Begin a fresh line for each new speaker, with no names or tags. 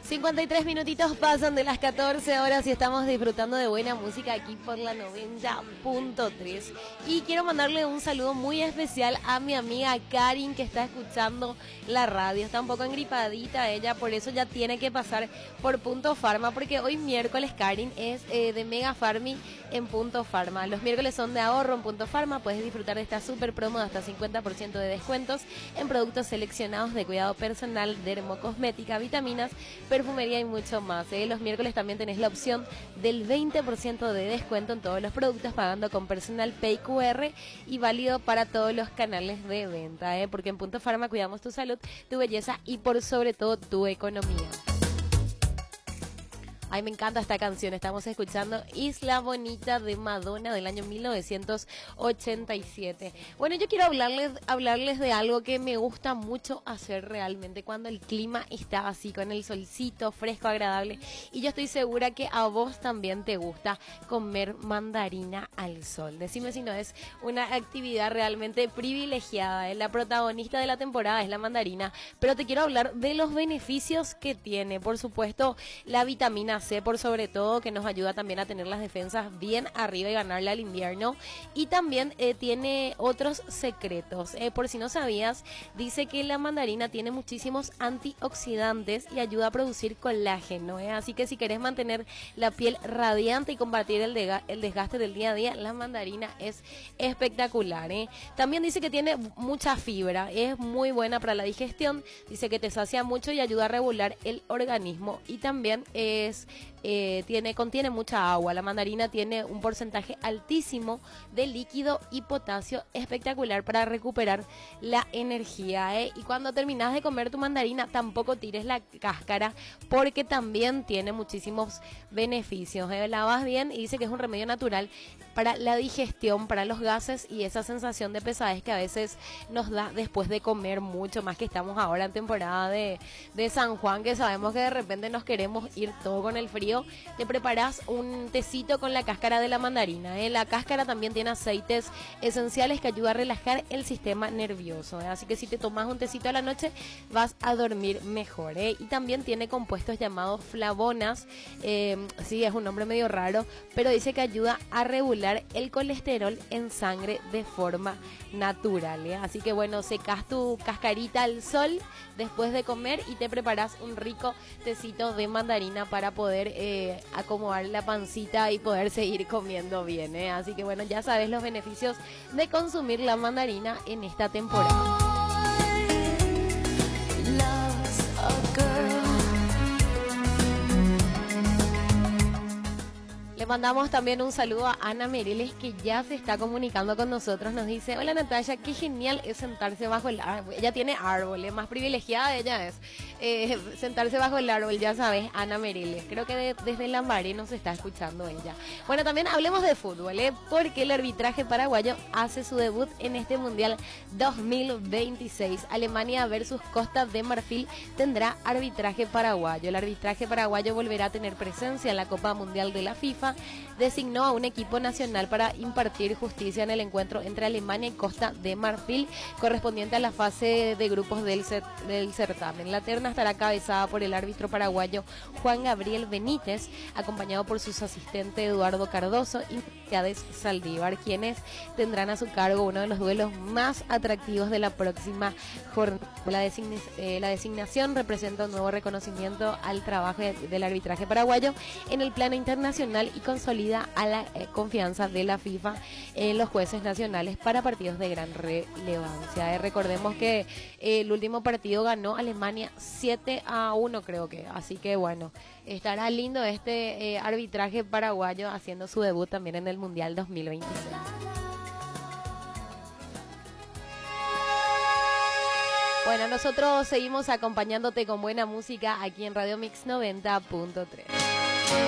53 minutitos pasan de las 14 horas y estamos disfrutando de buena música aquí por la 90.3. Y quiero mandarle un saludo muy especial a mi amiga Karin, que está escuchando la radio. Está un poco engripadita ella, por eso ya tiene que pasar por Punto Pharma, porque hoy miércoles Karin es de Mega Farmi en Punto Pharma. Los miércoles son de ahorro en Punto Pharma. Puedes disfrutar de esta super promo de hasta 50% de descuentos en productos seleccionados de cuidado personal, dermocosmética, vitaminas, perfumería y mucho más. Los miércoles también tenés la opción del 20% de descuento en todos los productos pagando con Personal Pay QR y válido para todos los canales de venta, porque en Punto Pharma cuidamos tu salud, tu belleza y por sobre todo tu economía. Ay, me encanta esta canción. Estamos escuchando Isla Bonita de Madonna del año 1987. Bueno, yo quiero hablarles de algo que me gusta mucho hacer realmente cuando el clima está así, con el solcito fresco, agradable. Y yo estoy segura que a vos también te gusta comer mandarina al sol. Decime si no es una actividad realmente privilegiada. La protagonista de la temporada es la mandarina, pero te quiero hablar de los beneficios que tiene. Por supuesto, la vitamina C, por sobre todo, que nos ayuda también a tener las defensas bien arriba y ganarle al invierno. Y también tiene otros secretos. Por si no sabías, dice que la mandarina tiene muchísimos antioxidantes y ayuda a producir colágeno. Así que si querés mantener la piel radiante y combatir el desgaste del día a día, la mandarina es espectacular. También dice que tiene mucha fibra, es muy buena para la digestión. Dice que te sacia mucho y ayuda a regular el organismo. Y también contiene mucha agua. La mandarina tiene un porcentaje altísimo de líquido y potasio, espectacular para recuperar la energía. Y cuando terminas de comer tu mandarina, tampoco tires la cáscara, porque también tiene muchísimos beneficios. Lavas bien y dice que es un remedio natural para la digestión, para los gases y esa sensación de pesadez que a veces nos da después de comer mucho, más que estamos ahora en temporada de San Juan, que sabemos que de repente nos queremos ir todo con el frío. Te preparas un tecito con la cáscara de la mandarina. La cáscara también tiene aceites esenciales que ayudan a relajar el sistema nervioso. Así que si te tomas un tecito a la noche, vas a dormir mejor. Y también tiene compuestos llamados flavonas. Sí, es un nombre medio raro, pero dice que ayuda a regular el colesterol en sangre de forma natural. Así que bueno, secas tu cascarita al sol después de comer y te preparas un rico tecito de mandarina para poder acomodar la pancita y poder seguir comiendo bien. Así que bueno, ya sabes los beneficios de consumir la mandarina en esta temporada. Le mandamos también un saludo a Ana Mereles, que ya se está comunicando con nosotros. Nos dice: hola Natalia, qué genial es sentarse bajo el árbol. Ella tiene árbol, más privilegiada ella es. Sentarse bajo el árbol, ya sabes, Ana Mereles. Creo que desde Lambaré nos está escuchando ella. Bueno, también hablemos de fútbol, porque el arbitraje paraguayo hace su debut en este Mundial 2026. Alemania versus Costa de Marfil tendrá arbitraje paraguayo. El arbitraje paraguayo volverá a tener presencia en la Copa Mundial de la FIFA. Designó a un equipo nacional para impartir justicia en el encuentro entre Alemania y Costa de Marfil, correspondiente a la fase de grupos del certamen. La terna estará cabezada por el árbitro paraguayo Juan Gabriel Benítez, acompañado por sus asistentes Eduardo Cardoso y Mercedes Saldívar, quienes tendrán a su cargo uno de los duelos más atractivos de la próxima jornada. La designación representa un nuevo reconocimiento al trabajo del arbitraje paraguayo en el plano internacional y consolida a la confianza de la FIFA en los jueces nacionales para partidos de gran relevancia. Recordemos que el último partido ganó Alemania 7-1, creo que. Así que bueno, estará lindo este arbitraje paraguayo haciendo su debut también en el Mundial 2026. Bueno, nosotros seguimos acompañándote con buena música aquí en Radio Mix 90.3.